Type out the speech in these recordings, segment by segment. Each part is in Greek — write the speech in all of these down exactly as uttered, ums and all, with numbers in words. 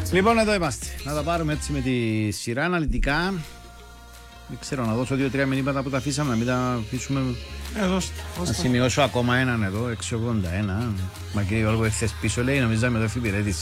Λοιπόν, εδώ είμαστε. Να τα πάρουμε έτσι με τη σειρά αναλυτικά. Δεν ξέρω, να δώσω δύο-τρία μηνύματα που τα αφήσαμε, να μην τα αφήσουμε. Ε, δώστε, να σημειώσω ακόμα έναν εδώ, έξι ογδόντα ένα. Μα κύριε Γιώργο, εχθές πίσω λέει, νομίζαμε εδώ εφηπηρέτηση.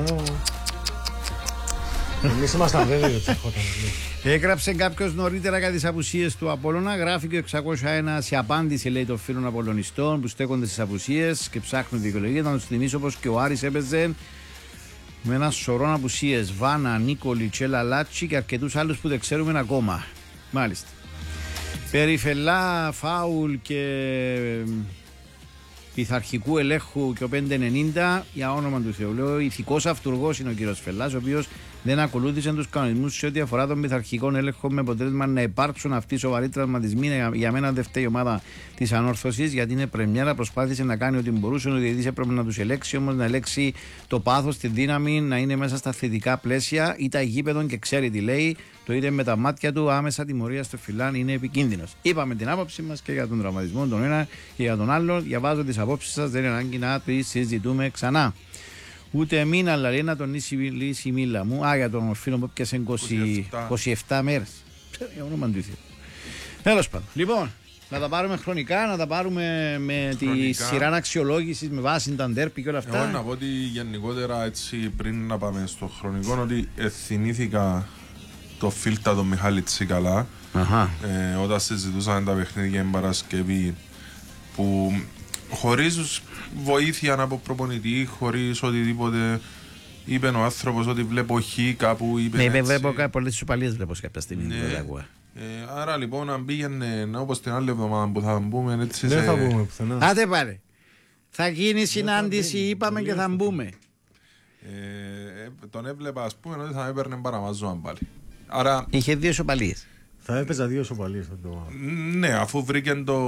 Εμείς ήμασταν βέβαιοι ότι θα ερχόταν. Έγραψε κάποιος νωρίτερα για τις απουσίες του Απόλλωνα. Γράφει και εξακόσια ένα σε απάντηση, λέει, των φίλων Απολλωνιστών που στέκονται στις απουσίες και ψάχνουν δικαιολογία. Να τους θυμίσω πως και ο Άρης έπαιζε με ένα σωρό απουσίες. Βάνα, Νίκολη, Τσέλα, Λάτσι και αρκετούς άλλους που δεν ξέρουμε ακόμα. Μάλιστα. Περιφελά, φάουλ και πειθαρχικού ελέγχου και ο πέντε ενενήντα για όνομα του Θεού. Λέω, ηθικός αυτούργος είναι ο κύριος Φελάς, ο οποίος δεν ακολούθησε τους κανονισμούς σε ό,τι αφορά τον πειθαρχικό έλεγχο, με αποτέλεσμα να υπάρξουν αυτοί οι σοβαροί τραυματισμοί. Για μένα δεν φταίει η ομάδα της ανόρθωσης, γιατί είναι πρεμιέρα. Προσπάθησε να κάνει ό,τι μπορούσε. Ο διαιτητής έπρεπε να τους ελέξει, όμως να ελέξει το πάθος, τη δύναμη, να είναι μέσα στα θετικά πλαίσια. Ήταν γήπεδον και ξέρει τι λέει. Το είδε με τα μάτια του. Άμεσα τιμωρία στο Φιλάν είναι επικίνδυνος. Είπαμε την άποψη μας και για τον τραυματισμό τον ένα και για τον άλλο. Διαβάζω τις απόψεις σας, δεν είναι ανάγκη να τις συζητούμε ξανά. Ούτε μήνα, αλλά λέει να τον λύσει η μίλα μου. Α, για τον φίλο που πιάσε είκοσι επτά μέρες. Για όνομα του Θεού. Τέλος πάντων. Λοιπόν, να τα πάρουμε χρονικά, να τα πάρουμε με χρονικά. Τη σειρά αξιολόγησης με βάση τα ντέρπι και όλα αυτά. Εγώ να πω ότι γενικότερα, έτσι, πριν να πάμε στο χρονικό, ότι θυμήθηκα το φίλτα τον Μιχάλη Τσίκαλα ε, όταν συζητούσαν τα παιχνίδια την Παρασκευή, που χωρίς βοήθεια από προπονητή, χωρίς οτιδήποτε, είπε ο άνθρωπος ότι βλέπω χ κάπου, είπε. Ναι, είπε, βλέπω πολλές ισοπαλίες, βλέπω σε κάποια στιγμή. Ναι. Ε, άρα λοιπόν, αν πήγαινε όπως την άλλη εβδομάδα που θα μπούμε, έτσι. Δεν σε... θα μπούμε πουθενά. Άντε πάρε. Θα γίνει συνάντηση, είπαμε και θα μπούμε. Ε, τον έβλεπα, ας πούμε, ότι θα έπαιρνε παραμαζόαν πάλι. Άρα... Είχε δύο ισοπαλίες. Θα έπαιζα δύο ισοπαλίες. Το... Ναι, αφού βρήκε το.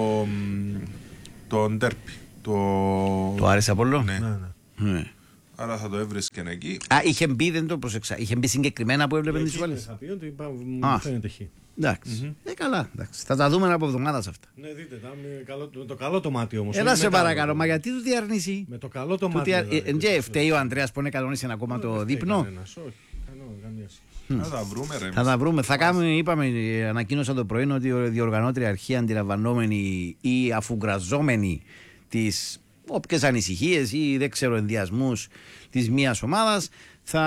το ντέρπι. Το, το Άρης Απόλλω. Ναι. Ναι, ναι. Ναι. Άρα θα το έβρισκε εκεί. Α, είχε μπει, δεν το προσεξα. Είχε μπει συγκεκριμένα που έβλεπε τις ισοπαλίες. Θα πει ότι μου φαίνεται χ. Εντάξει. Mm-hmm. Ε, καλά. Εντάξει. Θα τα δούμε από εβδομάδα αυτά. Ναι, δείτε τα. Με, καλό, με το καλό το μάτι όμως. Έλα σε παρακαλώ, το... μα γιατί του διαρνήσει. Με το καλό το μάτι. Δεν φταίει ο Ανδρέας που είναι κανονίσει ακόμα το δείπνο. Όχι, καμία σχέση. Θα τα βρούμε, ρε. Θα τα βρούμε. Θα κάνουμε, είπαμε, ανακοίνωσα το πρωί ότι η διοργανώτρια αρχή, αντιλαμβανόμενη ή αφουγκραζόμενη τις όποιες ανησυχίες ή δεν ξέρω ενδιασμούς της μίας ομάδας, θα,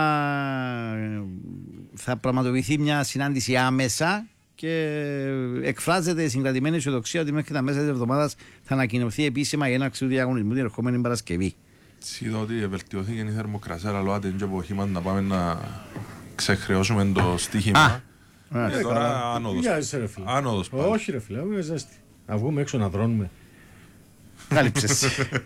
θα πραγματοποιηθεί μια συνάντηση άμεσα και εκφράζεται η συγκρατημένη αισιοδοξία ότι μέχρι τα μέσα της εβδομάδας θα ανακοινωθεί επίσημα η έναρξη του διαγωνισμού την ερχόμενη Παρασκευή. Είδα ότι βελτιώθηκε η θερμοκρασία, αλλά λόγω την εποχή να πάμε να ξεχρεώσουμε το στοίχημα. Και τώρα άνοδος. Όχι ρε φίλε, είναι ζέστη. Να βγούμε έξω να δρώνουμε. Κάλυψες.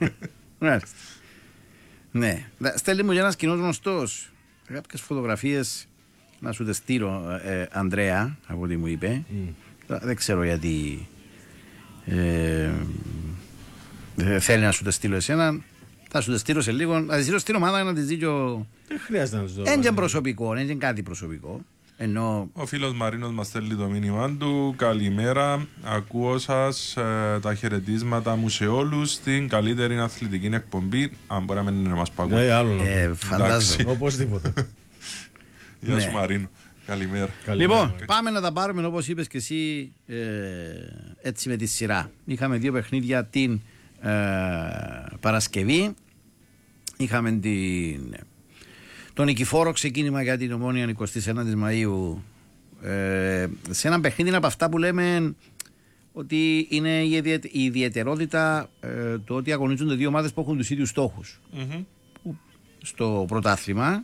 Ναι. Στέλνει μου για ένας κοινός γνωστός κάποιες φωτογραφίες να σου τις στείλω, ε, Ανδρέα, από ό,τι μου είπε. Mm. Δεν ξέρω γιατί ε, δεν θέλει να σου τις στείλω εσένα. Θα σου τις στείλω σε λίγο. Θα τις στείλω στην ομάδα να τις δει και ο... Δεν χρειάζεται να τις δω. Είναι προσωπικό, είναι κάτι προσωπικό. Ενώ... Ο φίλος Μαρίνος μας στέλνει το μήνυμά του. Καλημέρα, ακούω σας, ε, τα χαιρετίσματα μου σε όλους στην καλύτερη αθλητική εκπομπή. Αν μπορεί να μην είναι μας παγώ. Ναι, άλλο ε, φαντάζομαι. Οπωσδήποτε. Γεια σου Μαρίνο, καλημέρα. Λοιπόν, πάμε να τα πάρουμε όπως είπες και εσύ, ε, έτσι με τη σειρά. Είχαμε δύο παιχνίδια την ε, Παρασκευή. Είχαμε την... το νικηφόρο ξεκίνημα για την Ομόνοια εικοστή ένατη Μαΐου, ε, σε ένα παιχνίδι από αυτά που λέμε ότι είναι η, ιδιαι, η ιδιαιτερότητα ε, το ότι αγωνίζονται δύο ομάδες που έχουν τους ίδιους στόχους mm-hmm. στο πρωτάθλημα.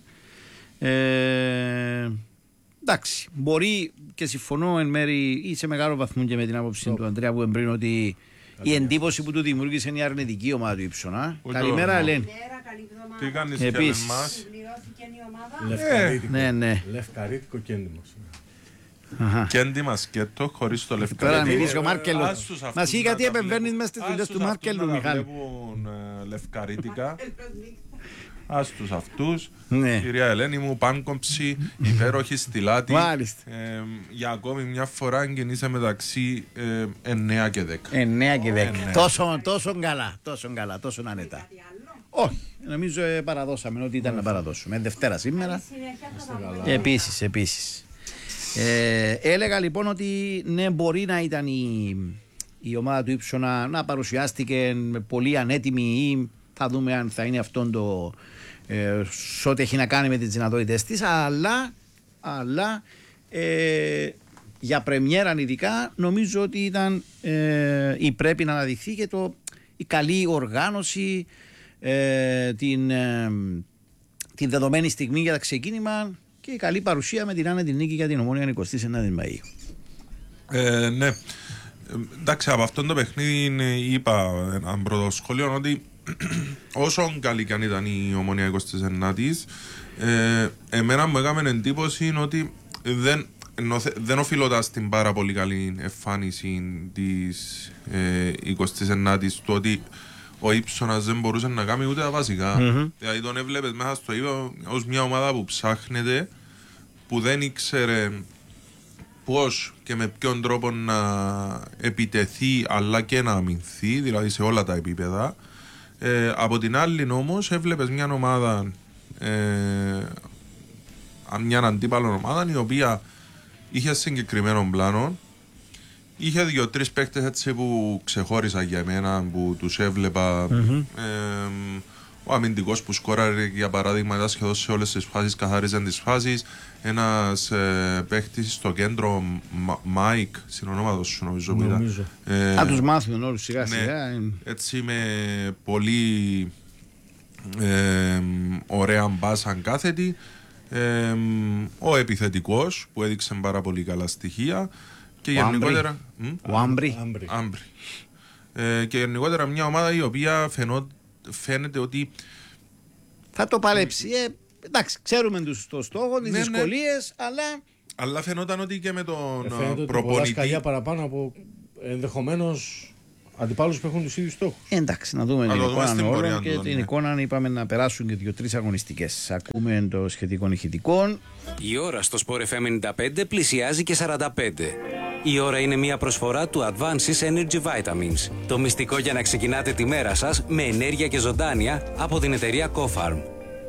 Ε, εντάξει, μπορεί και συμφωνώ εν μέρη ή σε μεγάλο βαθμό και με την άποψη oh. του Ανδρέα που πριν ότι η εντύπωση που του δημιούργησε είναι η αρνητική ομάδα του Ήψονα. Καλημέρα, Ελένη. Τι κάνεις και με μας? Λευκαρίτικο. Ναι, ναι. Λευκαρίτικο κέντημος. Κέντημα σκέτο χωρίς το λευκαρίτικο. Τώρα να μιλήσει ο Μάρκελου. Μας ή γιατί επεμβαίνεις μέσα στις δουλειές του Μάρκελου, Μιχάλη. Βλέπουν λευκαρίτικα. Ας τους αυτούς, ναι. Κυρία Ελένη μου, πάνκομψη, υπέροχη στη Λάτη. Μάλιστα. Ε, για ακόμη μια φορά γεννήσα μεταξύ ε, εννέα και δέκα. εννέα και δέκα. Τόσο, τόσο καλά, τόσο καλά, τόσο άνετα. Όχι, νομίζω ε, παραδώσαμε ό,τι ήταν να παραδώσουμε. Δευτέρα σήμερα. Επίσης, επίσης. Ε, έλεγα λοιπόν ότι ναι, μπορεί να ήταν η, η ομάδα του Ύψο να, να παρουσιάστηκε πολύ ανέτοιμη ή θα δούμε αν θα είναι αυτό το ε, σε ό,τι έχει να κάνει με τις δυνατότητες της, αλλά, αλλά ε, για πρεμιέρα ειδικά νομίζω ότι ήταν ε, ή πρέπει να αναδειχθεί και το, η καλή οργάνωση, ε, την, ε, την δεδομένη στιγμή για το ξεκίνημα και η καλή παρουσία με την άνετη νίκη για την Ομόνοια εικοστή ενάτη Μαΐου. Ε, ναι. Εντάξει, από αυτό το παιχνίδι είπα ένα πρώτο σχόλιο ότι όσο καλή και αν ήταν η Ομόνοια εικοστή ενάτη, ε, εμένα μου έκαμε εντύπωση ότι δεν, δεν οφείλονταν στην πάρα πολύ καλή εμφάνιση της ε, εικοστή ενάτη του ότι ο Ύψωνας δεν μπορούσε να κάνει ούτε τα βασικά. Mm-hmm. Δηλαδή τον έβλεπες μέσα στο ύπο ως μια ομάδα που ψάχνεται, που δεν ήξερε πώς και με ποιον τρόπο να επιτεθεί αλλά και να αμυνθεί, δηλαδή σε όλα τα επίπεδα. Ε, από την άλλη όμως έβλεπες μια ομάδα, ε, μια αντίπαλη ομάδα η οποία είχε συγκεκριμένο πλάνο. Είχε δύο-τρεις παίκτες έτσι που ξεχώρισα για μένα, που τους έβλεπα. Mm-hmm. Ε, ο αμυντικός που σκόραρε για παράδειγμα ήταν σχεδόν σε όλες τις φάσεις, καθάριζαν τις φάσεις. Ένας ε, παίκτης στο κέντρο, Μάικ, συνονόματος σου νομίζω που ήταν. Ε, Θα τους μάθουν όλους σιγά σιγά. Ναι, έτσι με πολύ ε, ωραία μπάσαν κάθετη. Ε, ο επιθετικός που έδειξε πάρα πολύ καλά στοιχεία. Και γενικότερα. Ο Άμπρι. Ε, και γενικότερα μια ομάδα η οποία φαινό, φαίνεται ότι. Θα το παλέψει. Ε, εντάξει, ξέρουμε τους, το στόχο, τις ναι, δυσκολίες, ναι. αλλά. Αλλά φαινόταν ότι και με τον ε, φαίνεται προπονητή. Πολλά σκαλιά παραπάνω από ενδεχομένως αντιπάλους που έχουν τους ίδιους στόχους. Ε, εντάξει, να δούμε να την εικόνα όλων και την ναι. εικόνα είπαμε να περάσουν και δύο-τρεις αγωνιστικές. Ακούμε το σχετικό ηχητικό. Η ώρα στο Sport εφ εμ ενενήντα πέντε πλησιάζει και σαράντα πέντε. Η ώρα είναι μια προσφορά του Advances Energy Vitamins. Το μυστικό για να ξεκινάτε τη μέρα σας με ενέργεια και ζωντάνια από την εταιρεία Cofarm.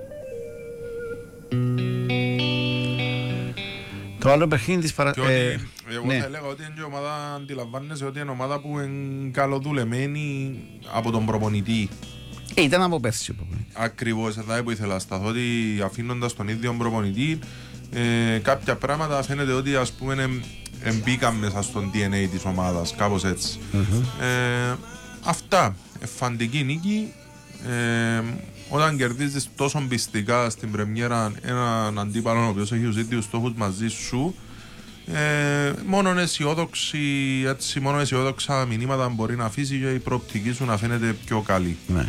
Το άλλο παιχνίδι της παρα... ε, εγώ ναι. θα έλεγα ότι είναι η ομάδα, αντιλαμβάνεσαι ότι είναι ομάδα που είναι καλοδουλεμένη από τον προπονητή. Ε, ήταν από πέρσι ο προπονητή. Ακριβώς, εδώ που ήθελα να σταθώ, ότι αφήνοντας τον ίδιο προπονητή, ε, κάποια πράγματα φαίνεται ότι ας πούμε εμπήκαν μέσα στον ντι εν έι της ομάδας, κάπως έτσι. Mm-hmm. Ε, αυτά, εφαντική νίκη. Ε, όταν κερδίζεις τόσο πιστικά στην πρεμιέρα έναν αντίπαλο ο οποίος έχει τους ίδιους στόχους μαζί σου, ε, μόνο αισιόδοξη, έτσι, μόνο αισιόδοξα μηνύματα μπορεί να αφήσει και η προοπτική σου να φαίνεται πιο καλή. Ναι.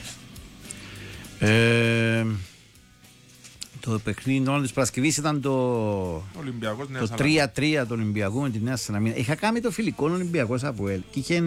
Ε, το παιχνίδι όλη της Παρασκευής ήταν το, το τρία τρία του Ολυμπιακού με τη Νέα Σαλαμίνα. Είχα κάνει το φιλικό Ολυμπιακός από ελ και είχε,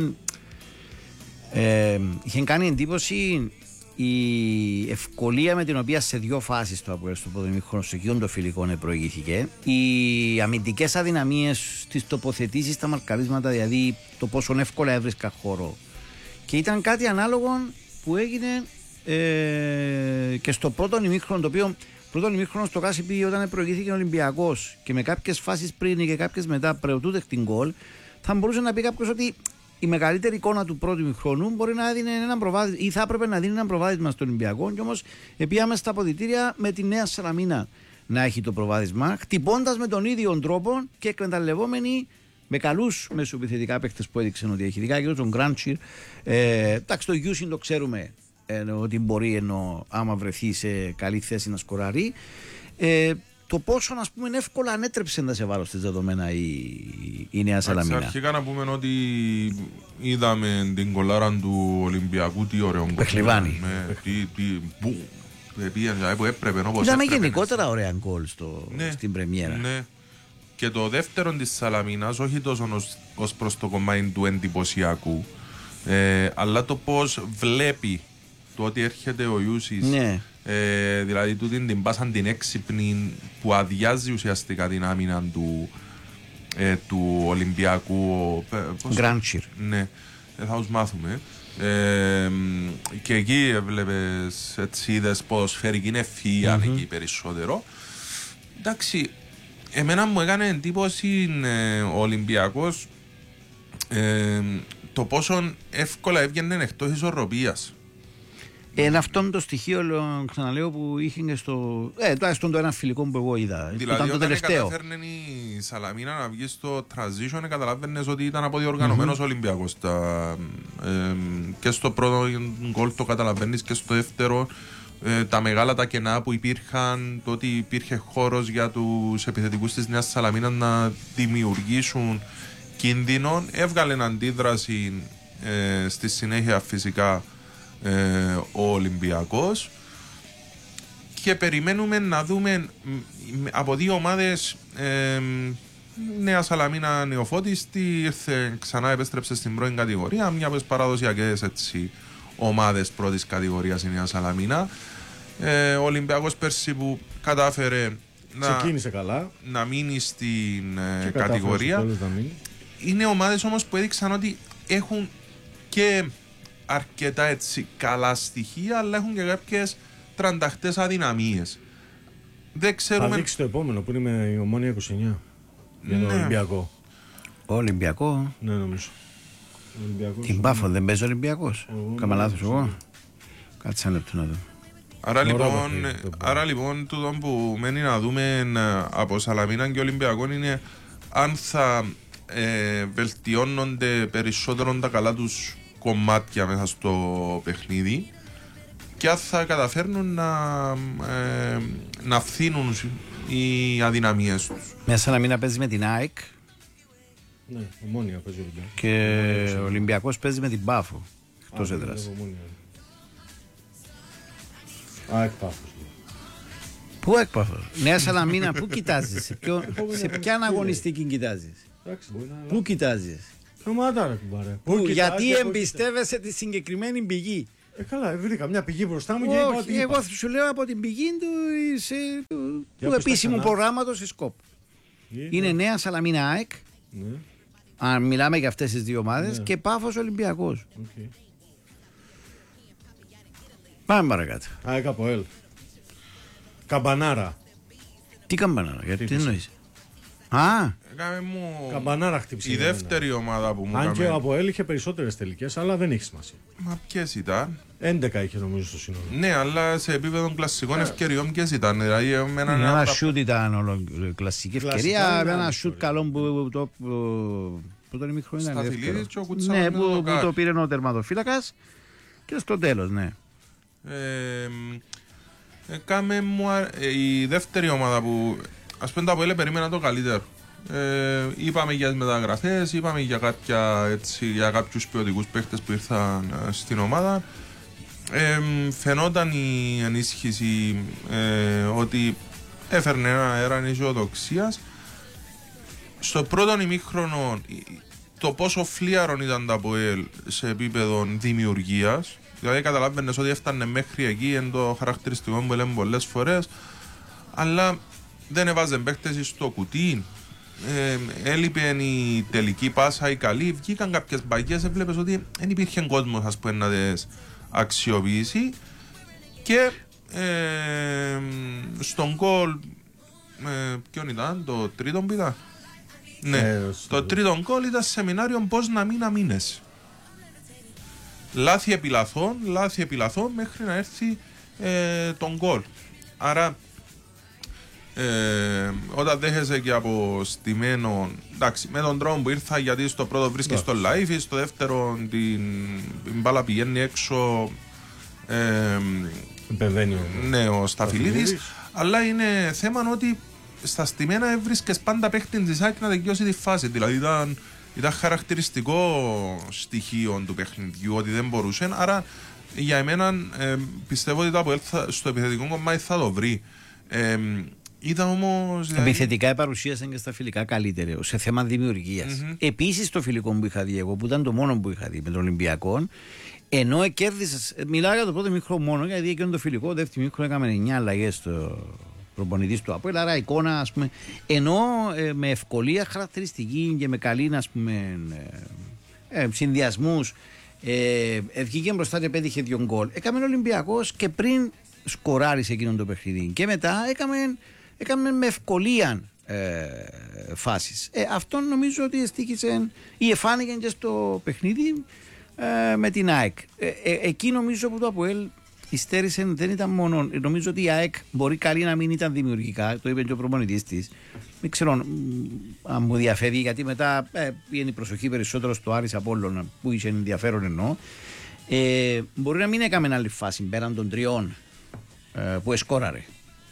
ε, είχε κάνει εντύπωση η ευκολία με την οποία σε δύο φάσεις το ΑΠΟΕΛ στο πρώτο ημίχρονο στο γιο το φιλικό προηγήθηκε, οι αμυντικές αδυναμίες, τις τοποθετήσεις, τα μαρκαρίσματα, δηλαδή το πόσο εύκολα έβρισκα χώρο, και ήταν κάτι ανάλογο που έγινε ε, και στο πρώτο ημίχρονο, το οποίο πρώτο ημίχρονο στο Κάσιπι όταν προηγήθηκε ο Ολυμπιακός και με κάποιες φάσεις πριν και κάποιες μετά πρεοτούτε την γκολ, θα μπορούσε να πει κάποιος ότι η μεγαλύτερη εικόνα του πρώτου ημιχρόνου μπορεί να δίνει ένα προβάδισμα ή θα έπρεπε να δίνει ένα προβάδισμα στον Ολυμπιακό, και όμως πήγαμε στα αποδυτήρια με τη Νέα Σαλαμίνα να έχει το προβάδισμα, χτυπώντας με τον ίδιο τρόπο και εκμεταλλευόμενοι με καλούς μεσοεπιθετικά παίκτες που έδειξαν ότι έχει, ειδικά και τον Γκράντσιρ. Ε, εντάξει, το Γιούσιν το ξέρουμε ε, ότι μπορεί, ενώ άμα βρεθεί σε καλή θέση να σκοράρει. Ε, το πόσο, ας πούμε, εύκολα ανέτρεψε να σε βάλω στις δεδομένα η, η Νέα Σαλαμίνα. Αρχικά να πούμε ότι είδαμε την κολάρα του Ολυμπιακού, τι ωραίο γκολ. Πεχλιβάνι. Που έπρεπε, όπως είδαμε έπρεπε. Γενικότερα ωραία γκολ ναι, στην πρεμιέρα. Ναι. Και το δεύτερο της Σαλαμίνας, όχι τόσο ως, ως προς το κομμάτι του εντυπωσιακού, ε, αλλά το πώς βλέπει το ότι έρχεται ο Ιούσης. Ναι. Ε, δηλαδή τούτη την πάσαν την έξυπνη που αδειάζει ουσιαστικά την άμυνα του, ε, του Ολυμπιακού. Γκράντσιρ. Ναι, ε, θα τους μάθουμε. Ε, και εκεί έβλεπες, έτσι είδες ποδοσφαιρική ευφυΐα mm-hmm. εκεί περισσότερο. Εντάξει, εμένα μου έκανε εντύπωση ε, ο Ολυμπιακός ε, το πόσο εύκολα έβγαινε εκτός ισορροπίας. Είναι αυτό το στοιχείο, ξαναλέω, που είχε και στο. Ε, τουλάχιστον το ένα φιλικό που εγώ είδα. Δηλαδή, ήταν το όταν τελευταίο. καταφέρνε η Σαλαμίνα να βγει στο transition, καταλάβαινες ότι ήταν αποδιοργανωμένος mm-hmm. Ολυμπιακός. Τα, ε, και στο πρώτο γκολ το καταλαβαίνεις και στο δεύτερο. Ε, τα μεγάλα τα κενά που υπήρχαν, το ότι υπήρχε χώρος για τους επιθετικούς της Νέας Σαλαμίνας να δημιουργήσουν κίνδυνο. Έβγαλε αντίδραση ε, στη συνέχεια φυσικά ε, ο Ολυμπιακός και περιμένουμε να δούμε από δύο ομάδες ε, Νέα Σαλαμίνα νεοφώτιστη, ήρθε ξανά, επέστρεψε στην πρώην κατηγορία, μια από τις παραδοσιακές έτσι, ομάδες πρώτης κατηγορίας η Νέα Σαλαμίνα. Ε, ο Ολυμπιακός πέρσι που κατάφερε να, καλά. να μείνει στην ε, κατηγορία. Είναι ομάδες όμως που έδειξαν ότι έχουν και αρκετά έτσι, καλά στοιχεία, αλλά έχουν και κάποιες τρανταχτές αδυναμίες. Δεν ξέρουμε... Θα δείξει το επόμενο που είναι με η Ομόνια είκοσι εννιά για τον ναι. Ολυμπιακό. Ο Ολυμπιακό. Ναι, νομίζω. Την Πάφο δεν παίζει ο Ολυμπιακός. Κάμα λάθος εγώ. Κάτσε ένα λεπτό να δω. Άρα λοιπόν, άρα λοιπόν τούτο που μένει να δούμε από Σαλαμίνα και Ολυμπιακό είναι αν θα ε, βελτιώνονται περισσότερο τα καλά τους κομμάτια μέσα στο παιχνίδι και αν θα καταφέρνουν να, ε, να φθήνουν οι αδυναμίες τους. Μια Σαλαμίνα παίζει με την ΑΕΚ. Ναι, Ομόνια παίζει ο Ολυμπιακός. Και ο Ολυμπιακός παίζει με την Πάφο. Εκτός έδρας. Α, εκπάφος. Πού εκπάφος? Νέα Σαλαμίνα, πού κοιτάζεις? Σε, ποιο, σε ποια αγωνιστική κοιτάζεις? Πού κοιτάζεις? Γιατί εμπιστεύεσαι τη συγκεκριμένη πηγή? Ε, καλά, βρήκα μια πηγή μπροστά μου και είπα ότι Όχι, εγώ σου λέω από την πηγή του, σε, του, του επίσημου προγράμματος της ΣΚΟΠ. Είναι Νέα Σαλαμίνα ΑΕΚ, ναι. Αν μιλάμε για αυτές τις δύο ομάδες, ναι. Και Πάφος Ολυμπιακός. Okay. Πάμε παρακάτω. ΑΕΚ από ελ. Καμπανάρα. Τι καμπανάρα, γιατί τι εννοείς? Α, μου... Καμπανάρα χτύψη. Η δεύτερη ομάδα που μου Αν κάμε... και ο Αποέλ είχε περισσότερες τελικές, αλλά δεν έχει σημασία. Μα ποιες ήταν? έντεκα είχε νομίζω στο σύνολο. Ναι, αλλά σε επίπεδο κλασικών yeah. ευκαιριών ποιες ήταν? Δηλαδή, ένα ένα, ένα σούτ ήταν όλο, κλασική ευκαιρία, ένα σούτ καλό που το... Που τον ημίχρονο ήταν δεύτερο. Και ο Κουτσάβας ναι, που, που, που το πήρε ο τερματοφύλακας και στο τέλος, ναι. Ε, ε, κάμε μου, ε, η δεύτερη ομάδα που ας πούμε το Αποέλ περίμενα το καλύτερο. Ε, είπαμε για τις μεταγραφές, είπαμε για, κάποια, έτσι, για κάποιους ποιοτικούς παίχτες που ήρθαν ε, στην ομάδα. Ε, φαινόταν η ενίσχυση ε, ότι έφερνε ένα αέρα αισιοδοξίας. Στο πρώτο ημίχρονο το πόσο φλίαρον ήταν το Αποέλ σε επίπεδο δημιουργίας, δηλαδή καταλάβαινες ότι έφτανε μέχρι εκεί, είναι το χαρακτηριστικό που λέμε πολλές φορές, αλλά δεν έβαζε παίχτες στο κουτί. Ε, έλειπε η τελική πάσα η καλή, βγήκαν κάποιες μπαγιές, έβλεπες ότι δεν υπήρχε κόσμος ας πούμε, να τις αξιοποιήσει και ε, στον γκολ ε, ποιον ήταν, το τρίτο πήτα ναι, ε, το τρίτο γκολ ήταν σεμινάριο πώς να μην αμήνες, λάθη επιλαθών λάθη επιλαθών μέχρι να έρθει ε, τον γκολ. Άρα Ε, όταν δέχεσαι και από στημένο, εντάξει, με τον τρόπο που ήρθα, γιατί στο πρώτο βρίσκει στο live, στο δεύτερο την, την μπάλα πηγαίνει έξω, ε, Μπεβαίνει, ναι, ο Σταφυλίδης, αλλά είναι θέμα ότι στα στημένα έβρισκες πάντα παίχτη της ΑΕΚ να δικαιώσει τη φάση, δηλαδή ήταν, ήταν χαρακτηριστικό στοιχείο του παιχνιδιού ότι δεν μπορούσε, άρα για εμένα ε, πιστεύω ότι το Αποέλ στο επιθετικό κομμάτι θα το βρει. Ε, Ήταν όμως, δηλαδή... Επιθετικά παρουσίασαν και στα φιλικά καλύτερα σε θέμα δημιουργίας. Mm-hmm. Επίσης το φιλικό που είχα δει εγώ, που ήταν το μόνο που είχα δει με τον Ολυμπιακό, ενώ κέρδισε. Μιλάω για το πρώτο μικρό μόνο, γιατί εκείνο το φιλικό, το δεύτερο μικρό έκαμε εννιά αλλαγές στο προπονητή του Αποέλ. Άρα εικόνα, ας πούμε, ενώ ε, με ευκολία χαρακτηριστική και με καλή, ας πούμε, ε, ε, συνδυασμούς Ε, βγήκε μπροστά και πέτυχε δύο γκολ. Έκαμε ο Ολυμπιακός και πριν σκοράρει σε εκείνον το παιχνίδι. Και μετά έκαμε, έκαμε με ευκολία ε, φάσεις. Ε, αυτό νομίζω ότι εστίχησε ή εφάνηκε και στο παιχνίδι ε, με την ΑΕΚ. Ε, ε, εκεί νομίζω που το ΑΠΟΕΛ υστέρησε, δεν ήταν μόνο. Νομίζω ότι η ΑΕΚ μπορεί καλή να μην ήταν δημιουργικά, το είπε και ο προπονητής της. Δεν ξέρω αν μου διαφεύγει, γιατί μετά ε, πήγαινε η προσοχή περισσότερο στο Άρης Απόλλωνα που είχε ενδιαφέρον εννοώ. Ε, μπορεί να μην έκαμε άλλη φάση πέραν των τριών ε, που εσκόραρε.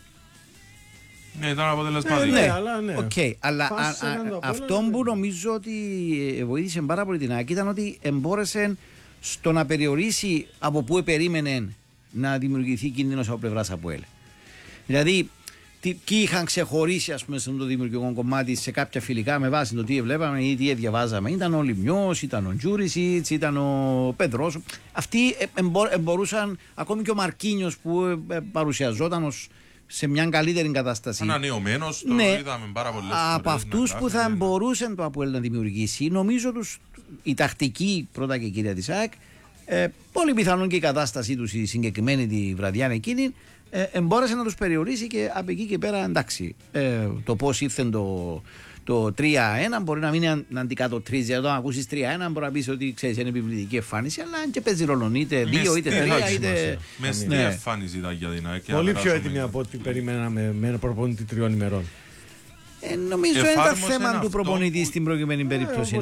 Ναι, ήταν αποτελεσματικό. Ναι, αλλά ναι. Okay, αλλά α, α, αυτό που νομίζω ότι βοήθησε πάρα πολύ την ΑΕΚ ήταν ότι εμπόρεσε στο να περιορίσει από πού περίμενε να δημιουργηθεί κίνδυνος από πλευράς ΑΠΟΕΛ. Δηλαδή, τι, και είχαν ξεχωρίσει ας πούμε στο δημιουργικό κομμάτι σε κάποια φιλικά με βάση το τι βλέπαμε ή τι διαβάζαμε. Ήταν ο Λιμιός, ήταν ο Τζούρισιτς, ήταν ο Πεδρός. Αυτοί μπορούσαν, ακόμη και ο Μαρκίνιος που παρουσιαζόταν ως σε μια καλύτερη κατάσταση. Ανανεωμένος, το ναι, είδαμε πάρα πολλές από αυτούς που θα μπορούσαν το ΑΠΟΕΛ να δημιουργήσει, νομίζω τους, η τακτική πρώτα και κύρια της ΑΕΚ, ε, πολύ πιθανόν και η κατάστασή τους η συγκεκριμένη τη βραδιά εκείνη, ε, εμπόρεσε να τους περιορίσει και από εκεί και πέρα εντάξει. Ε, το πώς ήρθε το, το τρία ένα μπορεί να μην αντικατοπτρίζει. Όταν ακούσεις τρία ένα μπορεί να πεις ότι ξέρεις είναι επιβλητική εμφάνιση, αλλά και παίζει ρόλο είτε δύο είτε τρία είτε. Μες τι εμφάνιση ήταν για την ΑΕΚ. Πολύ πιο έτοιμη από ό,τι περιμέναμε με ένα προπονητή τριών ημερών. Ε, νομίζω είναι τα θέμα του προπονητή στην προηγούμενη περίπτωση.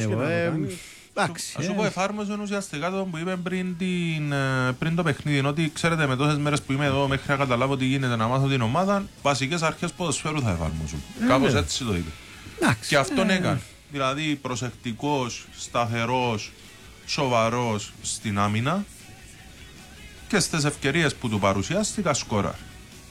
Ας σου πω, εφάρμοσε ουσιαστικά το που είπε πριν, την, πριν το παιχνίδι. Ότι ξέρετε, με τόσες μέρες που είμαι εδώ, μέχρι να καταλάβω τι γίνεται, να μάθω την ομάδα, βασικές αρχές ποδοσφαίρου θα εφάρμοσουν. Ε, Κάπως ναι. έτσι το είπε. Άξι, και αυτόν ε, έκανε. Δηλαδή, προσεκτικός, σταθερός, σοβαρός στην άμυνα και στις ευκαιρίες που του παρουσιάστηκα, σκόρα.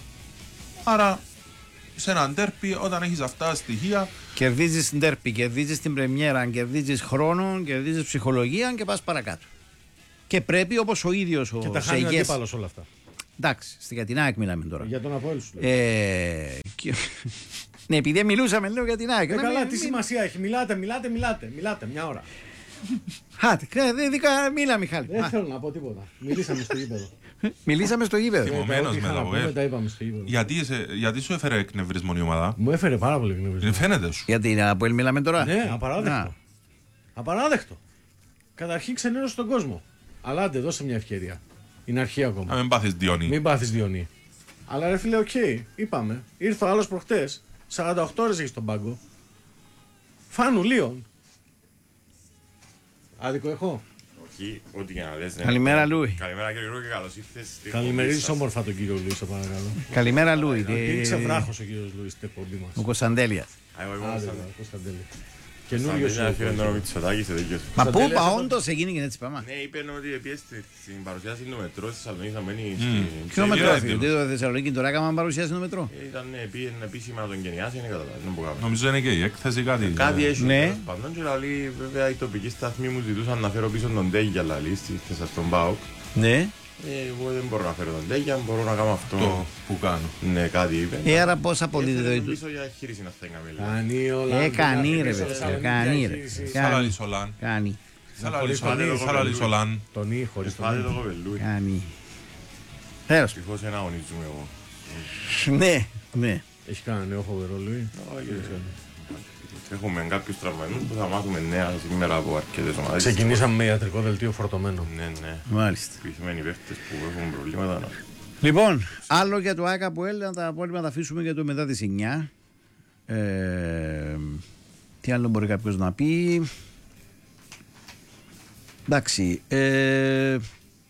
Άρα, σε έναν ντέρπι, όταν έχεις αυτά τα στοιχεία. Κερδίζεις την ντέρπι, κερδίζεις την πρεμιέρα, κερδίζεις χρόνο, κερδίζεις ψυχολογία και πας παρακάτω. Και πρέπει όπως ο ίδιος ο και τα χάνει ο αντίπαλος όλα αυτά. Εντάξει, για την ΑΕΚ μιλάμε τώρα. Για τον ΑΠΟΕΛ σου λέω. Ε, και... ναι, επειδή μιλούσαμε λέω για την ΑΕΚ. Ε, καλά, μην, τι μην... σημασία έχει. Μιλάτε, μιλάτε, μιλάτε. Μιλάτε μια ώρα. Χάτε, μίλα Μιχάλη. Δεν θέλω να πω τίποτα. Μιλήσαμε στο γήπεδο. Μιλήσαμε στο γήπεδο. Θυμωμένος με τα ΟΕΦ. Γιατί, γιατί σου έφερε εκνευρισμό η ομάδα? Μου έφερε πάρα πολύ εκνευρισμό. Φαίνεται σου. Γιατί είναι από μιλάμε τώρα. Ναι, απαράδεκτο. Απαράδεκτο. Καταρχήν ξενέρωσε τον κόσμο. Αλλά άντε, δώσε μια ευκαιρία. Είναι αρχή ακόμα. Α, μην πάθεις Διονύ. Μην πάθεις Διονύ. Αλλά ρε φίλε, οκ, okay, είπαμε. Ήρθε ο άλλος προχτές. σαράντα οκτώ ώρες έχει στον πάγκο. Φάνου Λίον. Άδικο έχω. Όχι, ό,τι και να λες. Καλημέρα Λούι. Καλημέρα κύριε Ρούι και καλώς ήρθες. Καλημερίζεις όμορφα τον κύριο Λούι, σε παρακαλώ. Καλημέρα Λούι. Υπήρξε βράχος ο κύριος Λούι στην εκπομπή μας. Ο Κωνσταντέλιας. Κωνσταντέλια. Καινούριο σου. Μα πού πα, όντως έγινε και έτσι πάμε. Ναι, είπε ότι επίσης στην παρουσίαση του μετρό στη Θεσσαλονίκη θα μένει. Ποιο μετρό έφυγε, το Θεσσαλονίκη τώρα έκαναν παρουσίαση του μετρό. Ήταν επίσημα να τον γενιάσει, είναι καταλάβει. Νομίζω είναι και η έκθεση κάτι. Κάτι έχει. Παντών και λαλή, βέβαια οι τοπικοί σταθμοί μου ζητούσαν να φέρω πίσω τον Τέγια λαλή στον ΠΑΟΚ. Ναι. Εγώ δεν μπορώ να φέρω τον Τέγια, μπορώ να κάνω αυτό που κάνω. Ναι, κάτι είπε. Ε, άρα πώς αποδίδεται το πίσω για χείριση να θα έκαμε. Κάνει όλα. Ε, κάνει ρε παιδιά, κάνει ρε. Σαλαλή Σολάν. Κάνει. Σαλαλή Σολάν. Τον ή χωρίς τον ή. Κάνει. Τέλος. Ευτυχώς ένα αγωνίζουμε εγώ. Ναι, ναι. Έχει κανένα νέο φοβερό Λουί. Έχουμε κάποιους τραυματισμούς που θα μάθουμε νέα σήμερα από αρκετές ομάδες. Ξεκινήσαμε με ιατρικό δελτίο φορτωμένο. Ναι, ναι. Μάλιστα. Πειθμένοι παίχτες που έχουν προβλήματα. Λοιπόν, άλλο για το ΑΕΚ ΑΠΟΕΛ, να τα απόλυτα τα αφήσουμε για το μετά τις εννιά. Ε, τι άλλο μπορεί κάποιος να πει. Εντάξει. Ε,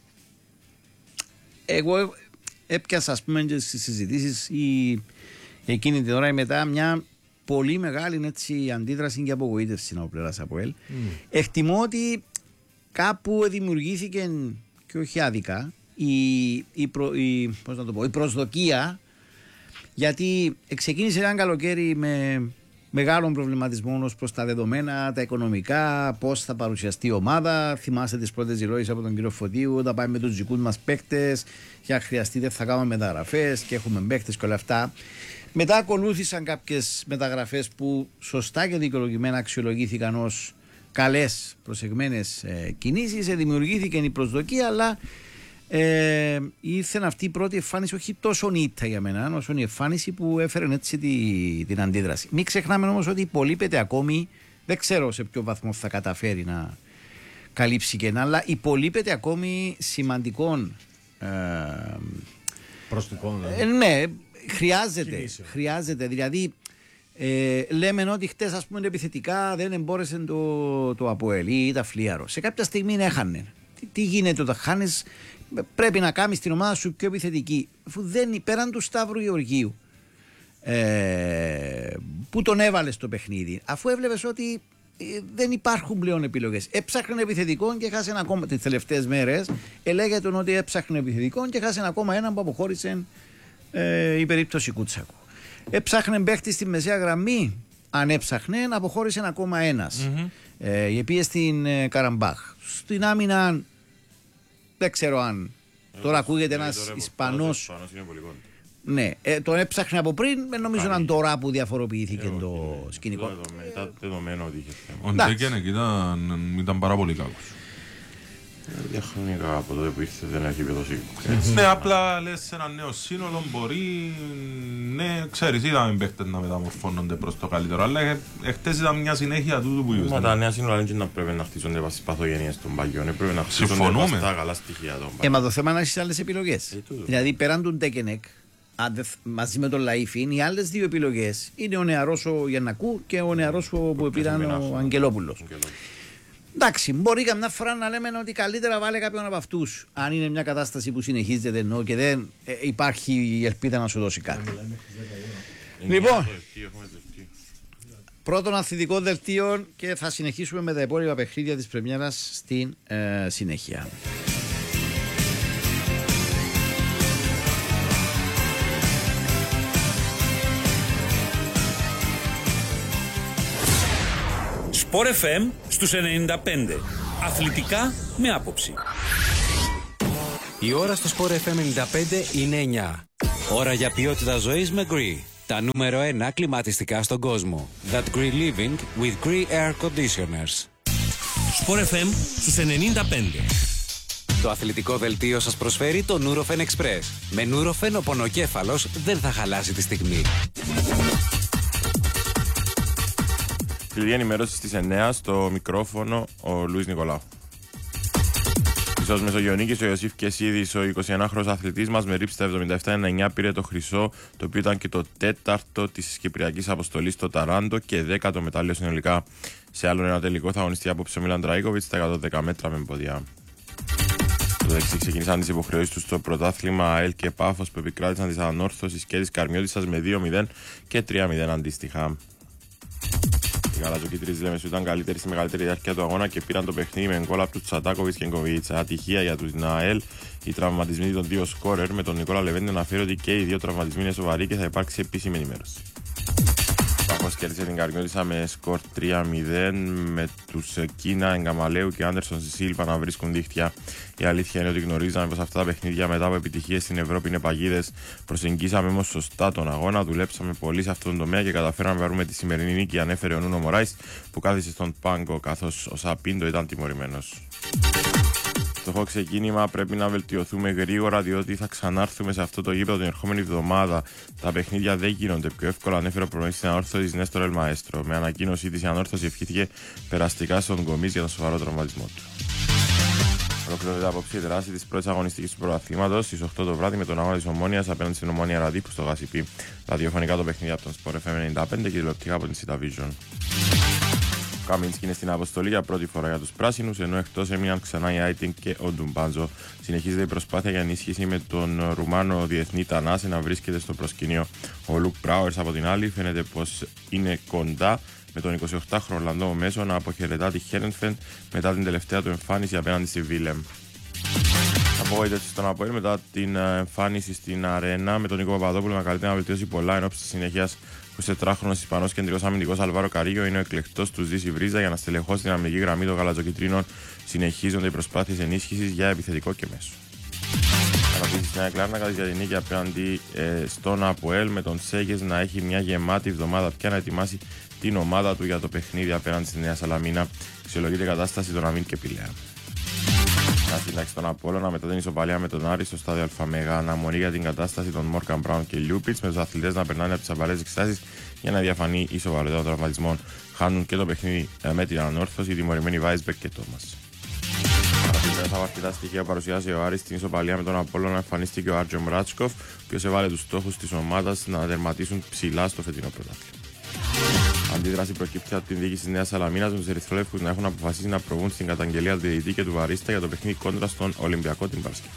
εγώ έπιασα ας πούμε και στις συζητήσεις η, εκείνη την ώρα ή μετά μια πολύ μεγάλη έτσι, αντίδραση και απογοήτευση από πλευράς ΑΠΟΕΛ. Mm. Εκτιμώ ότι κάπου δημιουργήθηκε και όχι άδικα η, η, προ, η, πώς να το πω, η προσδοκία, γιατί ξεκίνησε ένα καλοκαίρι με μεγάλων προβληματισμών ως προς τα δεδομένα, τα οικονομικά, πώς θα παρουσιαστεί η ομάδα. Θυμάστε τις πρώτες δηλώσεις από τον κύριο Φωτίου, όταν πάμε με τους δικούς μας παίκτες και αν χρειαστεί δεν θα κάνουμε μεταγραφές και έχουμε παίκτες και όλα αυτά. Μετά ακολούθησαν κάποιες μεταγραφές που σωστά και δικαιολογημένα αξιολογήθηκαν ως καλές προσεγμένες ε, κινήσεις, ε, δημιουργήθηκε η προσδοκία, αλλά ε, ήρθε αυτή η πρώτη εμφάνιση όχι τόσο ήττα για μένα, όσο η εμφάνιση που έφερε έτσι τη, την αντίδραση. Μην ξεχνάμε όμως ότι υπολείπεται ακόμη, δεν ξέρω σε ποιο βαθμό θα καταφέρει να καλύψει και ένα, αλλά υπολείπεται ακόμη σημαντικών ε, προστικών. Ε, ναι, χρειάζεται, χρειάζεται, δηλαδή ε, λέμε ότι χτες ας πούμε επιθετικά δεν εμπόρεσε το, το ΑΠΟΕΛ ή τα Φλίαρο. Σε κάποια στιγμή έχανε. Τι, τι γίνεται όταν χάνεις, πρέπει να κάνεις την ομάδα σου πιο επιθετική. Αφού δεν πέραν του Σταύρου Γεωργίου ε, που τον έβαλε στο παιχνίδι, αφού έβλεπες ότι ε, δεν υπάρχουν πλέον επιλογές. Έψαχνε επιθετικό και χάσε ένα ακόμα. Τις τελευταίες μέρες ελέγεται ότι έψαχνε επιθετικό και χάσε ακόμα έναν που αποχώρησε ε, η περίπτωση Κούτσακου. Έψαχνε παίχτη στη μεσαία γραμμή. Αν έψαχνε, αποχώρησε ακόμα ένας. Mm-hmm. Ε, η οποία στην ε, Καραμπάχ. Στην άμυνα, δεν ξέρω αν. Ε, τώρα ακούγεται ένας Ισπανός. Ναι, ε, τον έψαχνε από πριν. Δεν νομίζω να είναι τώρα που διαφοροποιήθηκε ε, το ε, σκηνικό. Μετά δεδομένο ότι είχε θέμα. Ο Ντέκενεκ ήταν, ήταν πάρα πολύ κακός. Διαχρονικά από τότε που ήρθε δεν έχει επιδοθεί. Ναι, απλά λες σε ένα νέο σύνολο μπορεί. Ναι, ξέρεις, είδαμε παίχτες να μεταμορφώνονται προς το καλύτερο. Αλλά εχθές ήταν μια συνέχεια τούτου που είπες. Μα τα νέα σύνολα δεν να πρέπει να χτίζονται στις παθογένειες των παγιών. Πρέπει να χτίζονται στα καλά στοιχεία των παγιών. Ε, μα το θέμα είναι να έχεις άλλες επιλογές. Ε, δηλαδή πέραν του Ντέκενεκ, μαζί με τον Λαΐφιν, οι άλλες δύο επιλογές είναι ο νεαρός ο Γιαννακού και ο νεαρός που πήραν ο Αγγελόπουλος. Εντάξει, μπορεί καμιά φορά να λέμε ότι καλύτερα βάλε κάποιον από αυτούς. Αν είναι μια κατάσταση που συνεχίζεται ενώ και δεν ε, υπάρχει η ελπίδα να σου δώσει κάτι. Λοιπόν, πρώτον αθλητικό δελτίο και θα συνεχίσουμε με τα υπόλοιπα παιχνίδια της πρεμιέρας στην ε, συνέχεια. Sport εφ εμ στους ενενήντα πέντε. Αθλητικά με άποψη. Η ώρα στο Sport εφ εμ ενενήντα πέντε είναι εννιά. Ώρα για ποιότητα ζωής με Gree. Τα νούμερο ένα κλιματιστικά στον κόσμο. That Gree Living with Gree Air Conditioners. Sport εφ εμ στους ενενήντα πέντε. Το αθλητικό δελτίο σας προσφέρει το Nurofen Express. Με Nurofen ο πονοκέφαλος δεν θα χαλάσει τη στιγμή. Φιλική ενημέρωση στις εννιά στο μικρόφωνο ο Λουίς Νικολάου. Χρυσός Μεσογειονίκης, ο Ιωσήφ Κεσίδης, ο εικοσιενάχρονος αθλητής μας με ρήψη στα εβδομήντα επτά ενενήντα εννιά πήρε το χρυσό, το οποίο ήταν και το τέταρτο της Κυπριακής Αποστολής στο Ταράντο και δέκατο μετάλλιο συνολικά. Σε άλλον ένα τελικό θα αγωνιστεί απόψε ο Μίλαν Τραίκοβιτς στα εκατόν δέκα μέτρα με ποδιά. Το δεξί ξεκίνησαν τις υποχρεώσεις τους στο πρωτάθλημα ΑΕΛ και Πάφος που επικράτησαν της ανόρθωσης και της Καρμιώτισσας με δύο μηδέν και τρία μηδέν αντίστοιχα. Οι γαλατζοκίτριδες Λέμεσου ήταν καλύτεροι στη μεγαλύτερη διάρκεια του αγώνα και πήραν το παιχνίδι με γκολ από του Τσατάκοβιτς και Γκοβίτσα. Ατυχία για του ΑΕΛ, οι τραυματισμοί των δύο σκόρερ, με τον Νικόλα Λεβέντη να αναφέρει ότι και οι δύο τραυματισμοί είναι σοβαροί και θα υπάρξει επίσημη ενημέρωση. Ο Πάχος κέρδισε την Καρμιώτισσα με σκορ τρία μηδέν, με τους Κίνα, Εγκαμαλέου και Άντερσον Σίλβα να βρίσκουν δίχτυα. Η αλήθεια είναι ότι γνωρίζαμε πως αυτά τα παιχνίδια μετά από επιτυχίες στην Ευρώπη είναι παγίδες. Προσεγγίσαμε όμως σωστά τον αγώνα, δουλέψαμε πολύ σε αυτόν τον τομέα και καταφέραμε να βρούμε τη σημερινή νίκη, ανέφερε ο Νούνο Μωράης που κάθισε στον πάγκο καθώς ο Σαπίντο ήταν τιμωρημένος. Στο ξεκίνημα πρέπει να βελτιωθούμε γρήγορα διότι θα ξανάρθουμε σε αυτό το γήπεδο την ερχόμενη εβδομάδα. Τα παιχνίδια δεν γίνονται πιο εύκολα, ανέφερε ο προπονητής της Ανόρθωσης Νέστορ Ελμαέστρο. Με ανακοίνωσή της η Ανόρθωση ευχήθηκε περαστικά στον Γκομίζ για τον σοβαρό τραυματισμό του. Ολοκληρώνεται απόψε η δράση της πρώτης αγωνιστικής του πρωταθλήματος στις οκτώ το βράδυ με τον αγώνα της Ομόνοιας απέναντι στην Ομόνια Ραδίπου στο Γασιπί. Ραδιοφωνικά το παιχνίδι από τον Sport εφ εμ ενενήντα πέντε και τηλεοπτικά από την Cityvision. Ο Καμίνσκι είναι στην αποστολή για πρώτη φορά για τους πράσινους, ενώ εκτός έμειναν ξανά η Άιτινγκ και ο Ντουμπάντζο. Συνεχίζεται η προσπάθεια για ενίσχυση με τον Ρουμάνο διεθνή Τανάση να βρίσκεται στο προσκήνιο. Ο Λουκ Μπράουερς από την άλλη φαίνεται πως είναι κοντά, με τον εικοσιοκτάχρονο Ολλανδό μέσο να αποχαιρετά τη Χέρενφεν μετά την τελευταία του εμφάνιση απέναντι στη Βίλεμ. Απογοήτευση στον ΑΠΟΕΛ μετά την εμφάνιση στην Αρένα, με τον Νίκο Παπαδόπουλο να καλείται να βελτιώσει πολλά εν ώψη της συνέχειας. Ο εικοσιτετράχρονος Ισπανός κεντρικός αμυντικός Αλβάρο Καρίγιο είναι ο εκλεκτός του Ζήση Βρίζα για να στελεχώσει την αμυντική γραμμή των γαλατζοκυτρίνων. Συνεχίζονται οι προσπάθειες ενίσχυσης για επιθετικό και μέσο. Επίσης, η Νέα Κλάρνακα για την νίκη απέναντι ε, στον Αποέλ, με τον Σέγες να έχει μια γεμάτη εβδομάδα πια να ετοιμάσει την ομάδα του για το παιχνίδι απέναντι στη Νέα Σαλαμίνα. Αξιολογείται η κατάσταση των Αμήν και Πηλαία. Να συντάξει τον Απόλλωνα μετά την ισοπαλία με τον Άρη στο στάδιο Αλφαμέγα. Αναμονή για την κατάσταση των Μόρκαν Μπράουν και Λιούπιτς, με τους αθλητές να περνάνε από τις απαραίτητες εξετάσεις για να διαφανεί η σοβαρότητα των τραυματισμών. Χάνουν και το παιχνίδι με την ανόρθωση οι τιμωρημένοι Βάισμπεκ και Τόμας. Παραπληκτικά από αρκετά στοιχεία παρουσιάζει ο Άρης στην ισοπαλία με τον Απόλλωνα. Εμφανίστηκε ο Άρτζο Μράτσκοφ, ο οποίος έβαλε τους στόχους της ομάδας να τερματίσουν ψηλά στο φετινό πρωτάθλημα. Αντίδραση προκύπτει από την διοίκηση της Νέας Σαλαμίνας, με τους ερυθρόλευκους να έχουν αποφασίσει να προβούν στην καταγγελία του διαιτητή και του βαρίστα για το παιχνίδι κόντρα στον Ολυμπιακό την Παρασκευή.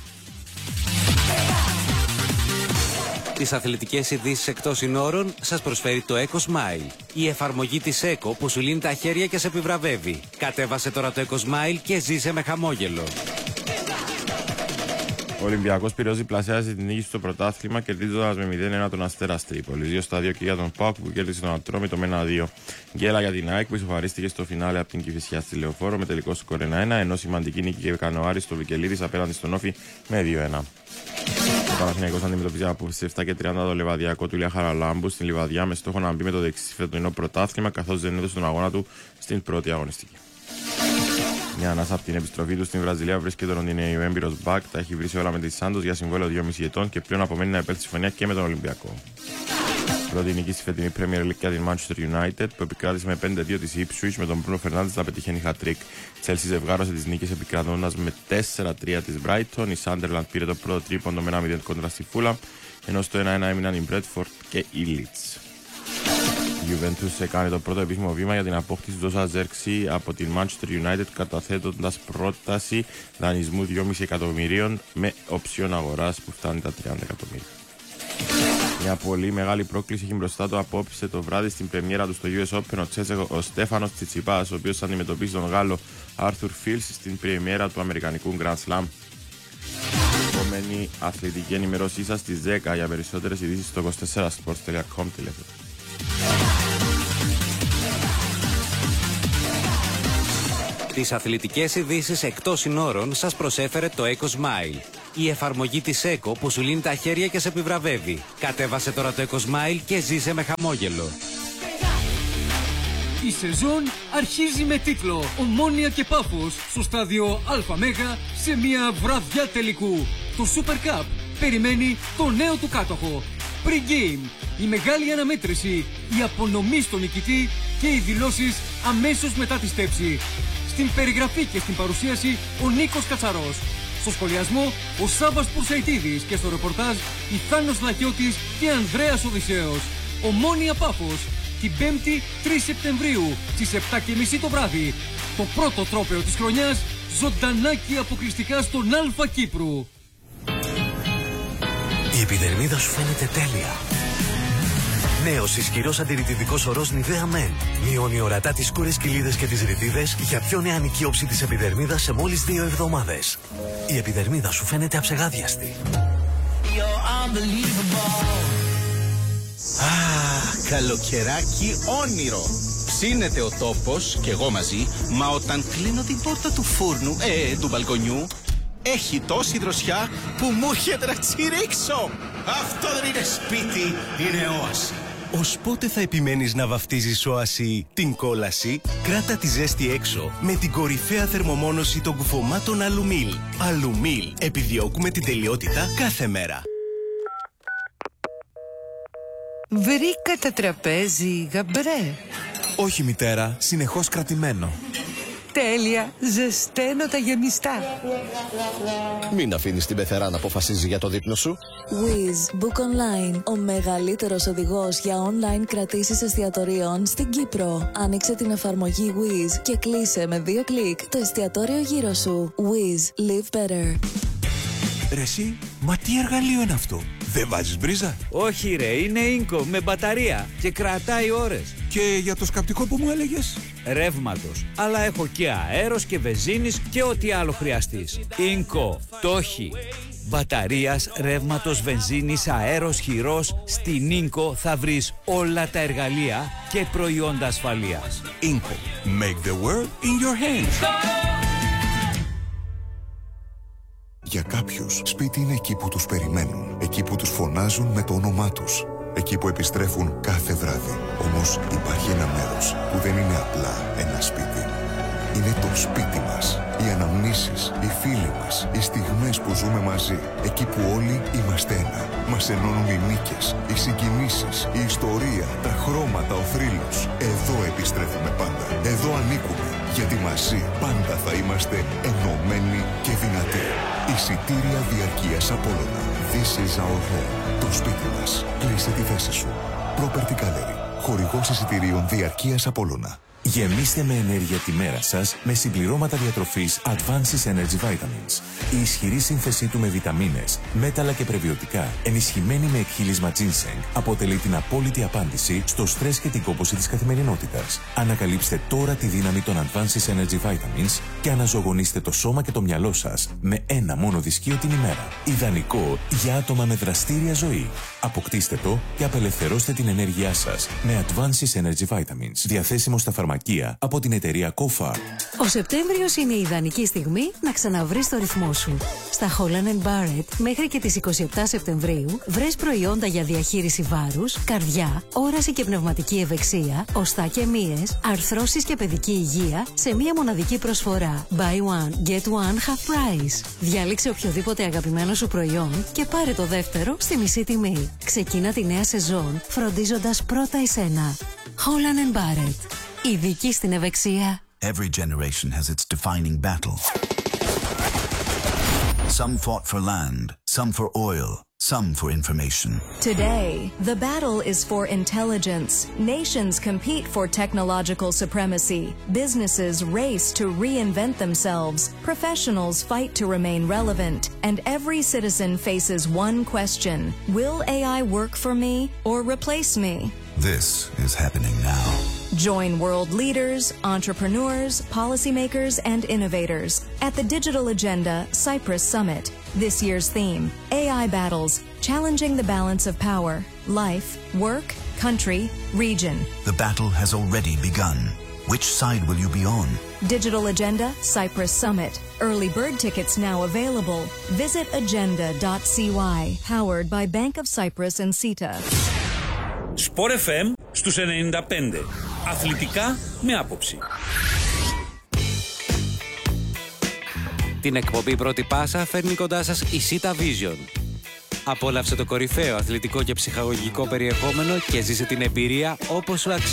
Τις αθλητικές ειδήσεις εκτός συνόρων σας προσφέρει το Eco Smile. Η εφαρμογή της Eco που σου λύνει τα χέρια και σε επιβραβεύει. Κατέβασε τώρα το Eco Smile και ζήσε με χαμόγελο. Ο Ολυμπιακός Πειραιώς διπλασιάζει την νίκη στο πρωτάθλημα, κερδίζοντας με μηδέν ένα τον Αστέρα Τρίπολης. δύο στα δύο και για τον ΠΑΟΚ που κέρδισε τον Ατρόμητο με ένα δύο. Γκέλα για την ΑΕΚ που ισοφαρίστηκε στο φινάλε από την Κηφισιά στη Λεωφόρο με τελικό σκορ ένα ένα, ενώ σημαντική νίκη και έκανε ο Άρης στο Βικελίδης απέναντι στον Όφη με δύο ένα. Ο Παναθηναϊκός αντιμετωπίζει από τις επτά και τριάντα το Λεβαδιακό του Ηλία Χαραλάμπου στην Λιβαδιά με στόχο να μπει με το δεξί φετινό πρωτάθλημα, καθώς δεν έδωσε τον αγώνα του στην πρώτη αγωνιστική. Μια ανάσα από την επιστροφή του στην Βραζιλία βρίσκεται τον είναι ο έμπειρος Μπακ. Τα έχει βρει όλα με τη Σάντος για συμβόλαιο δυόμισι ετών και πλέον απομένει να επέλθει συμφωνία και με τον Ολυμπιακό. Πρώτη νίκη στη φετινή Premier League για την Manchester United που επικράτησε με πέντε δύο της Ipswich με τον Μπρούνο Φερνάντες να πετυχαίνει hat-trick. Η Chelsea ζευγάρωσε τις νίκες επικρατώντας με τέσσερα τρία της Brighton. Η Sunderland πήρε το πρώτο τρίποντο με ένα μηδέν κόντρα στη Fulham, ενώ στο ένα ένα έμειναν η Bradford και η Leeds. Η Juventus έκανε το πρώτο επίσημο βήμα για την απόκτηση του Ζόσα Ζέρξη από την Manchester United, καταθέτοντας πρόταση δανεισμού δυόμισι εκατομμυρίων με οψιόν αγοράς που φτάνει τα τριάντα εκατομμύρια. Μια πολύ μεγάλη πρόκληση έχει μπροστά του απόψε το βράδυ στην πρεμιέρα του στο γιου ες Open ο, Τσέζε, ο Στέφανος Τσιτσιπάς, ο οποίος θα αντιμετωπίσει τον Γάλλο Άρθουρ Φίλς στην πρεμιέρα του Αμερικανικού Grand Slam. Επόμενη αθλητική ενημερώσή σας στις δέκα για περισσότερες ειδήσεις στο είκοσι τέσσερα σπορτς τελεία κομ τηλέφωνο. Τις αθλητικές ειδήσεις εκτός συνόρων σας προσέφερε το Eco Smile. Η εφαρμογή της Eco που σου λύνει τα χέρια και σε επιβραβεύει. Κατέβασε τώρα το Eco Smile και ζήσε με χαμόγελο. Η σεζόν αρχίζει με τίτλο Ομόνοια και Πάφος στο στάδιο ΑΜΕΓΑ σε μια βραδιά τελικού. Το Super Cup περιμένει το νέο του κάτοχο. Pre-game, η μεγάλη αναμέτρηση, η απονομή στον νικητή και οι δηλώσεις αμέσως μετά τη στέψη. Στην περιγραφή και στην παρουσίαση ο Νίκος Κατσαρός. Στο σχολιασμό ο Σάββας Πουρσαϊτίδης και στο ρεπορτάζ η Θάνος Λακιώτης και Ανδρέας Οδυσσέος. Ομόνοια Πάφος, την πέμπτη τρεις Σεπτεμβρίου στις επτά και μισή το βράδυ. Το πρώτο τρόπαιο της χρονιάς, ζωντανά και αποκλειστικά στον Αλφα Κύπρου. Η επιδερμίδα σου φαίνεται τέλεια. Νέος ισχυρός αντιρρητιδικός ορός Nivea Men. Μειώνει ορατά τις σκούρες κοιλίδες και τις ρητίδες για πιο νεανική όψη της επιδερμίδας σε μόλις δύο εβδομάδες. Η επιδερμίδα σου φαίνεται αψεγάδιαστη. Α, καλοκαιράκι όνειρο. Ψήνεται ο τόπος και εγώ μαζί, μα όταν κλείνω την πόρτα του φούρνου, ε, του μπαλκονιού, έχει τόση δροσιά που μου έρχεται να τσιρίξω. Αυτό δεν είναι σπίτι, είναι όαση. Ως πότε θα επιμένεις να βαφτίζεις όαση την κόλαση? Κράτα τη ζέστη έξω με την κορυφαία θερμομόνωση των κουφωμάτων Αλουμίλ. Αλουμίλ. Επιδιώκουμε την τελειότητα κάθε μέρα. Βρήκα τα τραπέζι, γαμπρέ. Όχι μητέρα, συνεχώς κρατημένο. Τέλεια, ζεσταίνω τα γεμιστά. Μην αφήνεις την πεθερά να αποφασίζει για το δείπνο σου. Wizz Book Online, ο μεγαλύτερος οδηγός για online κρατήσεις εστιατορίων στην Κύπρο. Άνοιξε την εφαρμογή Wizz και κλείσε με δύο κλικ το εστιατόριο γύρω σου. Wizz, live better. Ρε εσύ, μα τι εργαλείο είναι αυτό? Δεν βάζεις μπρίζα? Όχι ρε, είναι Ίνκο με μπαταρία και κρατάει ώρες. Και για το σκαπτικό που μου έλεγες? Ρεύματος, αλλά έχω και αέρος και βενζίνης και ό,τι άλλο χρειαστείς. Ίνκο, το έχει. Μπαταρίας, ρεύματος, βενζίνης, αέρος, χειρός. Στην Ίνκο θα βρεις όλα τα εργαλεία και προϊόντα ασφαλείας. Ίνκο, make the world in your hands. Γιατί κάποιους, σπίτι είναι εκεί που τους περιμένουν, εκεί που τους φωνάζουν με το όνομά τους, εκεί που επιστρέφουν κάθε βράδυ. Όμως υπάρχει ένα μέρος που δεν είναι απλά ένα σπίτι. Είναι το σπίτι μας. Οι αναμνήσεις, οι φίλοι μας, οι στιγμές που ζούμε μαζί. Εκεί που όλοι είμαστε ένα. Μας ενώνουν οι νίκες, οι συγκινήσεις, η ιστορία, τα χρώματα, ο θρύλος. Εδώ επιστρέφουμε πάντα. Εδώ ανήκουμε. Γιατί μαζί πάντα θα είμαστε ενωμένοι και δυνατοί. Εισιτήρια διαρκείας Απόλλωνα. This is our home. Το σπίτι μας. Κλείσε τη θέση σου. Property Gallery. Χορηγός εισιτηρίων διαρκείας Απόλλωνα. Γεμίστε με ενέργεια τη μέρα σας με συμπληρώματα διατροφής Advances Energy Vitamins. Η ισχυρή σύνθεσή του με βιταμίνες, μέταλλα και πρεβιωτικά, ενισχυμένη με εκχύλισμα ginseng, αποτελεί την απόλυτη απάντηση στο στρες και την κόπωση της καθημερινότητας. Ανακαλύψτε τώρα τη δύναμη των Advances Energy Vitamins και αναζωογονήστε το σώμα και το μυαλό σας με ένα μόνο δισκείο την ημέρα. Ιδανικό για άτομα με δραστήρια ζωή. Αποκτήστε το και απελευθερώστε την ενέργειά σας με Advances Energy Vitamins. Διαθέσιμο στα φαρμακεία από την εταιρεία Kofar. Ο Σεπτέμβριος είναι η ιδανική στιγμή να ξαναβρεις το ρυθμό σου. Στα Holland and Barrett μέχρι και τις είκοσι επτά Σεπτεμβρίου βρες προϊόντα για διαχείριση βάρους, καρδιά, όραση και πνευματική ευεξία, οστά και μύες, αρθρώσεις και παιδική υγεία σε μία μοναδική προσφορά. Buy one, get one, half price. Διάλεξε οποιοδήποτε αγαπημένο σου προϊόν και πάρε το δεύτερο στη μισή τιμή. Ξεκίνα τη νέα σεζόν φροντίζοντας πρώτα εσένα. Holland and Barrett. Ειδική στην ευεξία. Every generation has its defining battle. Some fought for land, some for oil, some for information. Today, the battle is for intelligence. Nations compete for technological supremacy. Businesses race to reinvent themselves. Professionals fight to remain relevant. And every citizen faces one question. Will A I work for me or replace me? This is happening now. Join world leaders, entrepreneurs, policymakers, and innovators at the Digital Agenda Cyprus Summit. This year's theme, A I Battles, Challenging the Balance of Power, Life, Work, Country, Region. The battle has already begun. Which side will you be on? Digital Agenda Cyprus Summit. Early bird tickets now available. Visit agenda dot c y. Powered by Bank of Cyprus and CETA. Sport εφ εμ στους ενενήντα πέντε. Αθλητικά με άποψη. Την εκπομπή Πρώτη Πάσα φέρνει κοντά σας η CETA Vision. Απόλαυσε το κορυφαίο αθλητικό και ψυχαγωγικό περιεχόμενο και ζήσε την εμπειρία όπως σου αξίζει.